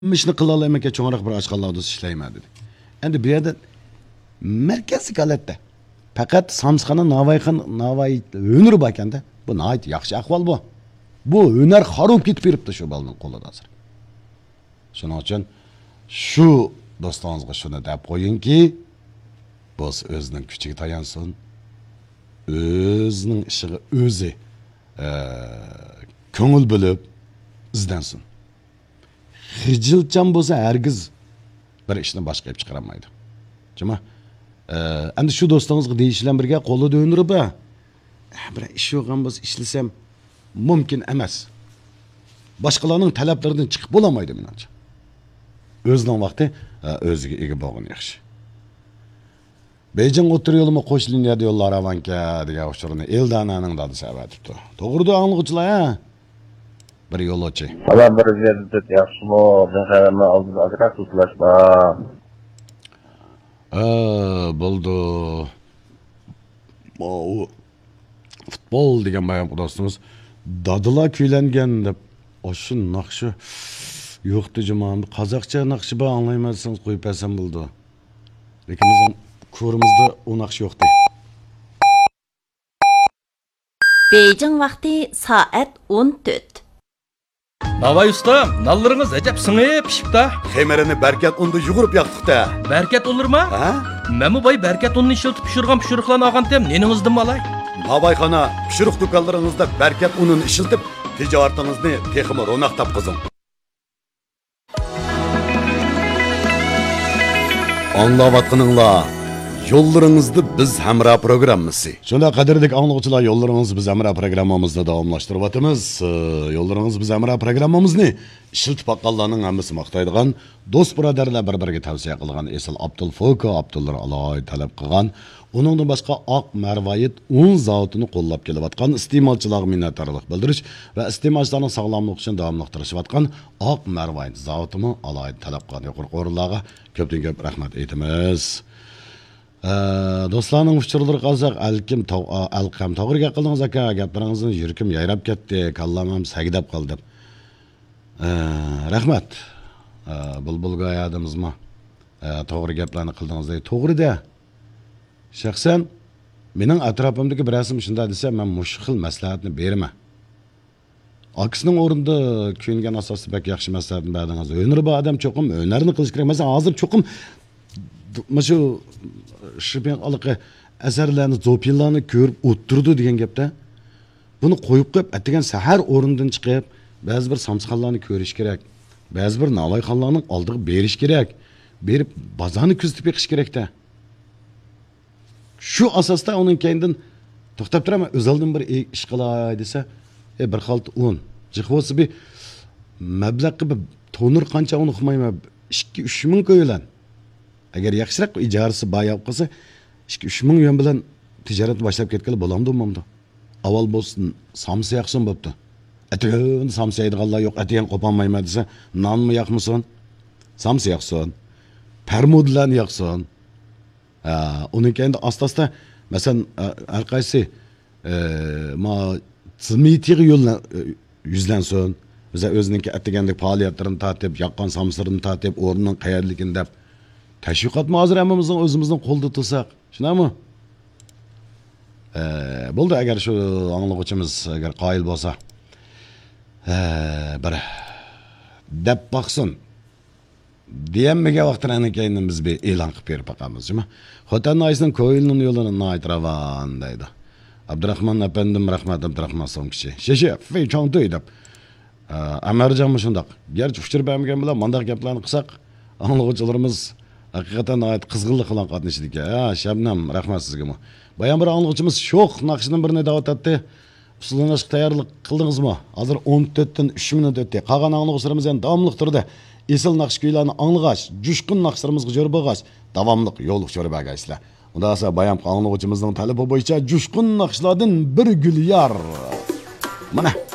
ishni qila olmayman cho'ngroq bir oshxonalarda ishlayman dedi. Endi bu yerda markaziy holatda faqat Samsxona Navoiy o'nir bor ekanda. Bu nihoyat yaxshi ahvol bu. Bu hunar xarob ketib beribdi shu balning qo'lida hozir. Shuning uchun shu do'stingizga shuni deb qo'yingki, biz o'zining kuchiga tayansin. O'zining ishiga o'zi ko'ngil bo'lib izdansin. Xijilchan bo'lsa hargiz bir ishni boshqa qilib chiqarmaydi. Juma endi shu do'stingizga deyishlar birga qo'li dönürib bir ish yo'qan bo'lsa ishlasam mumkin emas. Boshqalarning talablaridan chiqib bo'lamaydi menimcha. O'zining vaqti o'ziga ega bo'lgan yaxshi. Beijing o'tir yo'limi qo'sh liniyada yo'llar avanka degan o'sharini Eldananing dadisi avatibdi. To'g'ri anglag'uchilar bir yo'lovchi. Adam bir yerda yaxshimi, zaharni oldida ajrat tutlashma. Bo'ldi. Futbol degan bayon do'stimiz dadila kuylangan deb o'sha naqshi yo'qdi jumam. Qozoqcha naqshi bor anglaymasangiz qo'yib bersam bo'ldi. Lekin bizning ko'rimizda o naqsh yo'qdi. Beijing vaqti soat 14. Navoiy usta, nallarınız acab sınıp pişipta. Xemerini berkat undu yugurib yaqtıqda. Berkat olur mu? Ha? Memu bay berkat unni işiltip pişirgan ağan tem neningizdim malay? Navoiyxona pişiriq do'konlaringizda berkat unini ishiltib, tijoratingizni texmi ro'naq topqizing. Anglayotganinglar Yollarınızda biz Hamra programmasi. Şöyle qadrdek anglag'uchilar, yollarınız biz Hamra programmamizda davomlashtiryapmiz. Yollarınız biz Hamra programmamizni ishiltib baqqallarning hammasi maqtaydigan, do'st birodarlar bir-biriga tavsiya qilgan Esil Abdulfoko Abdullar Aloy talab qilgan, uningdan boshqa oq marvoyit 10 zavotini qo'llab kelayotgan iste'molchilarga minnatdorlik bildirish va iste'molchilarning sog'lomligi uchun davomli tirishayotgan oq marvoyit zavotini Aloy talab qilgan yuqori o'rinlarga ko'p rahmat aytamiz. Do'stlarning uchurlari qalsaq alqam to'g'ri gap qildingiz aka, gaplaringizni yurkim yayrab ketdi, kallam ham sagdab qoldi. Rahmat. Bulbulga ayadimizmi? To'g'ri gaplarni qildingiz. To'g'ri-da. Shaxsan mening atrofimdagi birasi shunday desa, men mush xil maslahatni beraman. Aksining o'rinda kuyingan asosda bak yaxshi maslahatni berdingiz. O'nri bor odam cho'qim o'narni qilish kerak. Masalan, hozir cho'qim shu Şüphen alıqı əsərlərini, zopillarını görüb oturdu degan gapda. Bunu qoyub qoyub, atigan sahar o'rindan chiqib, ba'zi bir samsxonlarni ko'rish kerak. Ba'zi bir navoiyxonlarning oldiga berish kerak. Berib bozorni kuzatib beqish kerakda. Shu asosda uning keyindan to'xtab turaman, o'zaldan bir ish qilay desa, bir xalt un. Jiqvosi bir mablag'ga bir tonir qancha uni qilmayman, 2-3 ming qo'yilan. Agar yaxshiroq ijarasi bayab qilsa, 2-3 ming yuan bilan tijoratni boshlab ketgani bo'lamdi-momdi. Avval bo'lsin, samsa yaxsin bo'pti. Atigan samsa yeydiganlar yo'q, atigan qo'polmayman desa, nonmi yoqmisan? Samsa yoqsin. Parmudlarni yoqsin. Uning endi asta-asta, masalan, har qaysi ma simitir yo'ldan yuzlansin. Biz o'zining atigandek faoliyatlarini tartib, yoqqan samsarini tartib, o'rnining qayerligini deb Təşviqat hazır hammamızın özümüzün qo'lda tutsak, shunami? Bo'ldi, agar shu anglag'uchimiz agar qoyil bo'lsa, bir deb baqsin. Diyemmege vaqtlardan keyin biz bir e'lon qilib berib boqamizmi? Xotan Naysning ko'yilning yo'lini naytravan deydi. Abdurahmon apandim rahmat Abdurahmon so'ngchi. Sheshe, fey chongtoy deb. Amarjanmi shundoq. Garchi uchirib bermagan bilan mandaq gaplarni qilsak, anglag'uchilarimiz Hakikaten ait kızgınlık falan qatnashdik. Shabnam, rahmat sizga. Bayan bir anglag'uchimiz sho'x naqshining birini davat etdi. Usullanishga tayyorlik qildingizmi? Hozir 14 dan 3 minut o'tdi. Qolgan anglag'uchilarimiz ham davomli turdi. Esil naqsh kuylarni anglag'ash, jushqin naqshlarimizga jo'r bo'lg'ash, davomli yo'l jo'r bo'lgaysizlar. Unda esa bayan anglag'uchimizning talabi bo'yicha jushqin naqshlardan bir gul yar. Mana